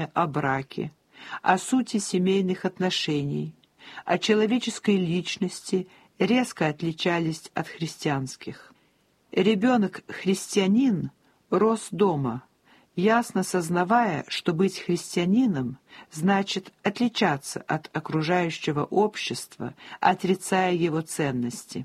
о браке, о сути семейных отношений, о человеческой личности резко отличались от христианских. Ребенок-христианин рос дома, ясно сознавая, что быть христианином значит отличаться от окружающего общества, отрицая его ценности.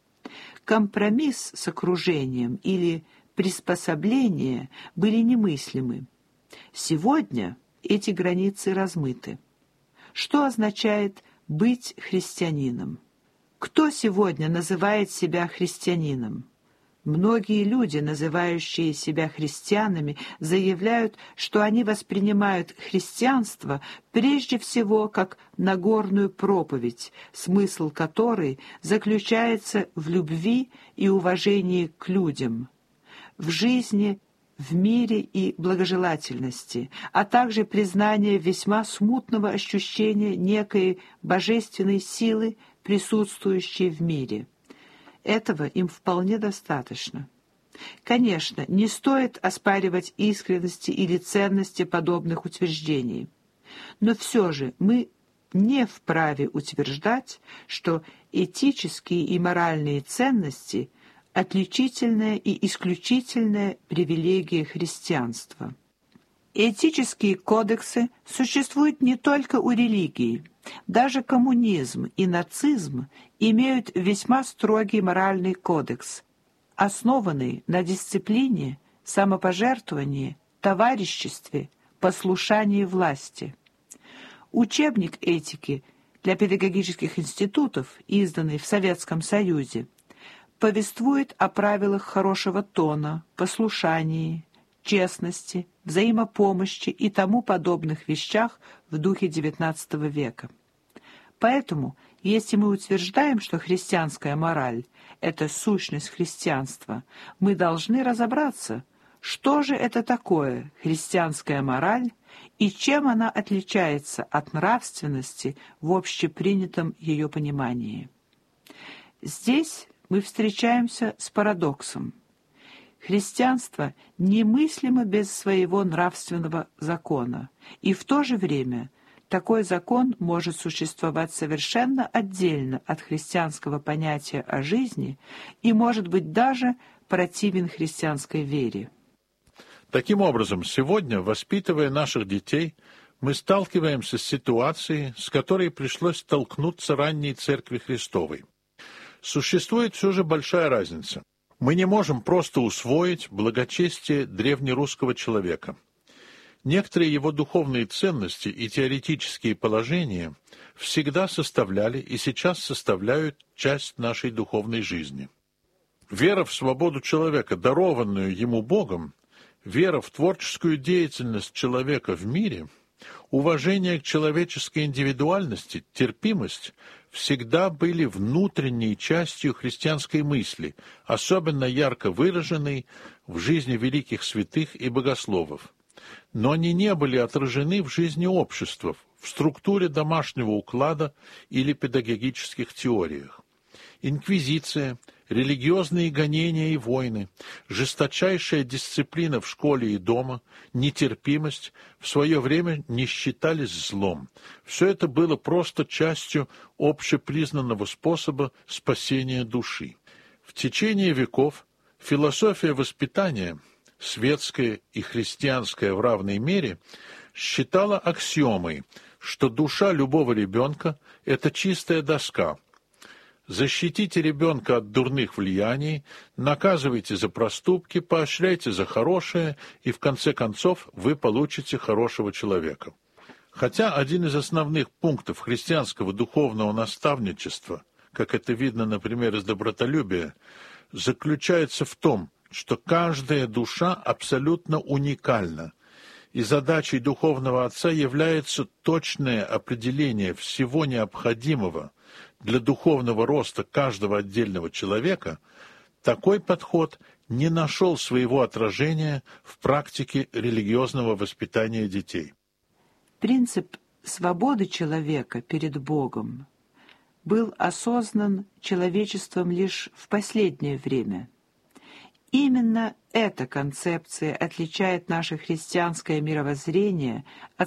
Компромисс с окружением или приспособление были немыслимы. Сегодня эти границы размыты. Что означает быть христианином? Кто сегодня называет себя христианином? Многие люди, называющие себя христианами, заявляют, что они воспринимают христианство прежде всего как Нагорную проповедь, смысл которой заключается в любви и уважении к людям, в жизни, в мире и благожелательности, а также признание весьма смутного ощущения некой божественной силы, присутствующей в мире. Этого им вполне достаточно. Конечно, не стоит оспаривать искренности или ценности подобных утверждений, но все же мы не вправе утверждать, что этические и моральные ценности – отличительная и исключительная привилегия христианства. Этические кодексы существуют не только у религии. Даже коммунизм и нацизм имеют весьма строгий моральный кодекс, основанный на дисциплине, самопожертвовании, товариществе, послушании власти. Учебник этики для педагогических институтов, изданный в Советском Союзе, повествует о правилах хорошего тона, послушании, честности, взаимопомощи и тому подобных вещах в духе XIX века. Поэтому, если мы утверждаем, что христианская мораль – это сущность христианства, мы должны разобраться, что же это такое христианская мораль и чем она отличается от нравственности в общепринятом ее понимании. Здесь мы встречаемся с парадоксом. Христианство немыслимо без своего нравственного закона, и в то же время такой закон может существовать совершенно отдельно от христианского понятия о жизни и может быть даже противен христианской вере. Таким образом, сегодня, воспитывая наших детей, мы сталкиваемся с ситуацией, с которой пришлось столкнуться ранней Церкви Христовой. Существует все же большая разница. Мы не можем просто усвоить благочестие древнерусского человека. Некоторые его духовные ценности и теоретические положения всегда составляли и сейчас составляют часть нашей духовной жизни. Вера в свободу человека, дарованную ему Богом, вера в творческую деятельность человека в мире, уважение к человеческой индивидуальности, терпимость всегда были внутренней частью христианской мысли, особенно ярко выраженной в жизни великих святых и богословов. Но они не были отражены в жизни общества, в структуре домашнего уклада или педагогических теориях. Инквизиция, религиозные гонения и войны, жесточайшая дисциплина в школе и дома, нетерпимость в свое время не считались злом. Все это было просто частью общепризнанного способа спасения души. В течение веков философия воспитания, светская и христианская в равной мере, считала аксиомой, что душа любого ребенка – это чистая доска. Защитите ребенка от дурных влияний, наказывайте за проступки, поощряйте за хорошее, и в конце концов вы получите хорошего человека. Хотя один из основных пунктов христианского духовного наставничества, как это видно, например, из добротолюбия, заключается в том, что каждая душа абсолютно уникальна, и задачей духовного отца является точное определение всего необходимого для духовного роста каждого отдельного человека, такой подход не нашел своего отражения в практике религиозного воспитания детей. Принцип свободы человека перед Богом был осознан человечеством лишь в последнее время. Именно эта концепция отличает наше христианское мировоззрение от